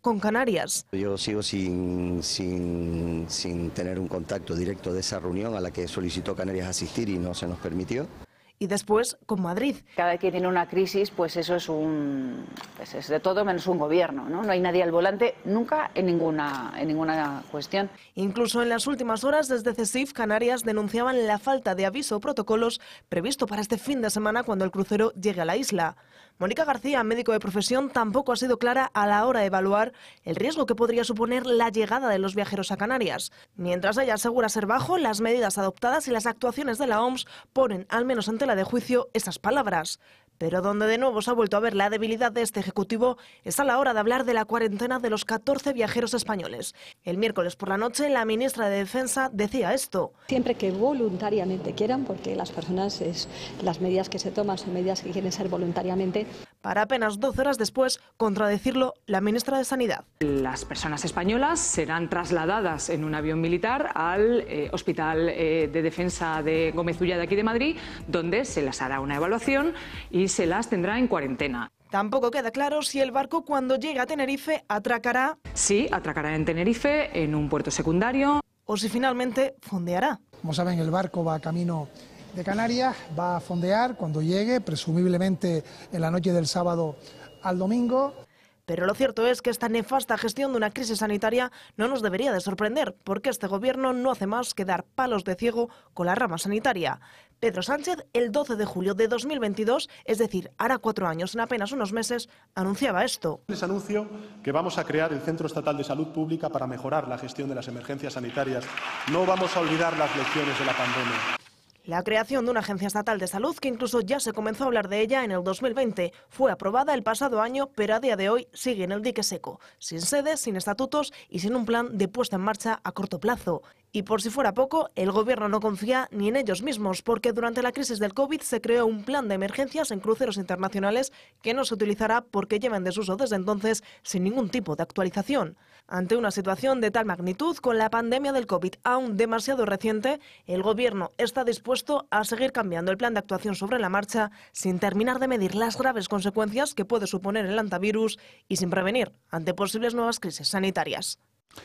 con Canarias. Yo sigo sin tener un contacto directo de esa reunión a la que solicitó Canarias asistir y no se nos permitió. Y después con Madrid. Cada que tiene una crisis, pues eso es es de todo menos un gobierno, ¿no? No hay nadie al volante nunca en ninguna cuestión. Incluso en las últimas horas, desde CESIF, Canarias denunciaban la falta de aviso o protocolos previsto para este fin de semana cuando el crucero llegue a la isla. Mónica García, médico de profesión, tampoco ha sido clara a la hora de evaluar el riesgo que podría suponer la llegada de los viajeros a Canarias. Mientras ella asegura ser bajo, las medidas adoptadas y las actuaciones de la OMS ponen, al menos en tela de juicio, esas palabras. Pero donde de nuevo se ha vuelto a ver la debilidad de este Ejecutivo es a la hora de hablar de la cuarentena de los 14 viajeros españoles. El miércoles por la noche, la ministra de Defensa decía esto. Siempre que voluntariamente quieran, porque las personas, las medidas que se toman son medidas que quieren ser voluntariamente. Para apenas 12 horas después, contradecirlo la ministra de Sanidad. Las personas españolas serán trasladadas en un avión militar al Hospital de Defensa de Gómez Ulla de aquí de Madrid, donde se les hará una evaluación y se las tendrá en cuarentena. Tampoco queda claro si el barco, cuando llegue a Tenerife, atracará. Sí, atracará en Tenerife, en un puerto secundario. O si finalmente fondeará. Como saben, el barco va camino de Canarias, va a fondear cuando llegue, presumiblemente en la noche del sábado al domingo. Pero lo cierto es que esta nefasta gestión de una crisis sanitaria no nos debería de sorprender, porque este gobierno no hace más que dar palos de ciego con la rama sanitaria. Pedro Sánchez, el 12 de julio de 2022, es decir, hará 4 años en apenas unos meses, anunciaba esto. Les anuncio que vamos a crear el Centro Estatal de Salud Pública para mejorar la gestión de las emergencias sanitarias. No vamos a olvidar las lecciones de la pandemia. La creación de una agencia estatal de salud, que incluso ya se comenzó a hablar de ella en el 2020, fue aprobada el pasado año, pero a día de hoy sigue en el dique seco, sin sede, sin estatutos y sin un plan de puesta en marcha a corto plazo. Y por si fuera poco, el gobierno no confía ni en ellos mismos, porque durante la crisis del COVID se creó un plan de emergencias en cruceros internacionales que no se utilizará porque lleva en desuso desde entonces sin ningún tipo de actualización. Ante una situación de tal magnitud, con la pandemia del COVID aún demasiado reciente, el gobierno está dispuesto a seguir cambiando el plan de actuación sobre la marcha sin terminar de medir las graves consecuencias que puede suponer el hantavirus y sin prevenir ante posibles nuevas crisis sanitarias.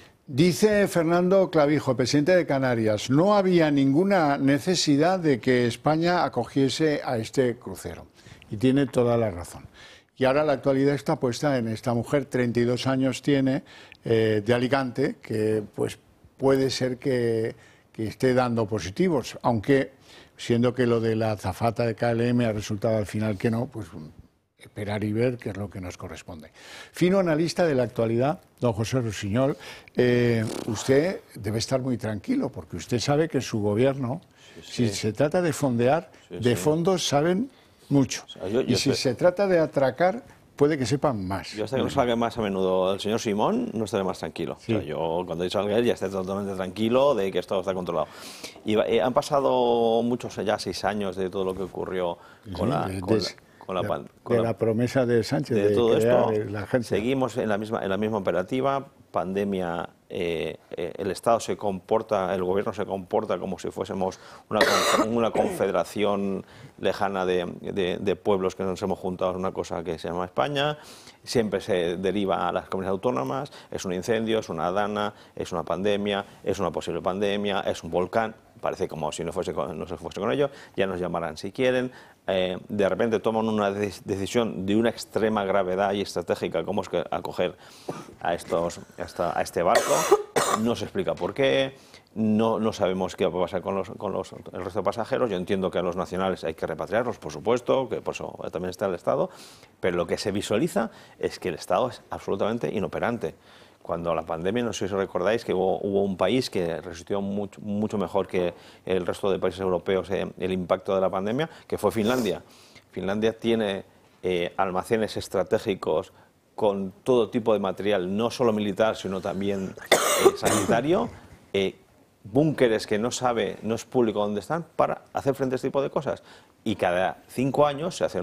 Dice Fernando Clavijo, presidente de Canarias, no había ninguna necesidad de que España acogiese a este crucero. Y tiene toda la razón. Y ahora la actualidad está puesta en esta mujer, 32 años tiene, de Alicante, que pues puede ser que esté dando positivos, aunque siendo que lo de la azafata de KLM ha resultado al final que no, pues esperar y ver qué es lo que nos corresponde. Fino analista de la actualidad, don José Rusiñol, usted debe estar muy tranquilo, porque usted sabe que su gobierno, si se trata de fondear, de fondos saben mucho. O sea, y si se trata de atracar, puede que sepan más. Yo hasta que no salga más a menudo el señor Simón, no estaré más tranquilo. Sí. O sea, yo cuando salga él ya estaré totalmente tranquilo de que esto está controlado. Y han pasado muchos, ya 6 años de todo lo que ocurrió con la promesa de Sánchez de todo crear esto. La agencia. Seguimos en la misma operativa, pandemia. El Estado se comporta, el Gobierno se comporta como si fuésemos una confederación lejana de pueblos que nos hemos juntado en una cosa que se llama España. Siempre se deriva a las comunidades autónomas. Es un incendio, es una dana, es una pandemia, es una posible pandemia, es un volcán. Parece como si no se fuese con ello. Ya nos llamarán si quieren. De repente toman una decisión de una extrema gravedad y estratégica, como es que acoger a este barco. No se explica por qué, no sabemos qué va a pasar con el resto de pasajeros. Yo entiendo que a los nacionales hay que repatriarlos, por supuesto, que por eso también está el Estado, pero lo que se visualiza es que el Estado es absolutamente inoperante. Cuando la pandemia, no sé si recordáis, que hubo un país que resistió mucho mejor que el resto de países europeos el impacto de la pandemia, que fue Finlandia. Finlandia tiene almacenes estratégicos con todo tipo de material, no solo militar, sino también sanitario, búnkeres que no es público dónde están, para hacer frente a este tipo de cosas. Y cada 5 años se hace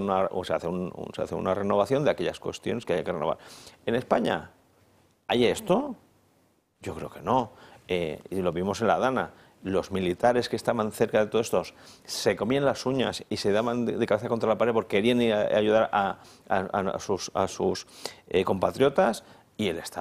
una renovación de aquellas cuestiones que hay que renovar. En España, ¿hay esto? Yo creo que no. Y lo vimos en la Dana. Los militares que estaban cerca de todos estos se comían las uñas y se daban de cabeza contra la pared porque querían ir a ayudar a sus compatriotas, y el Estado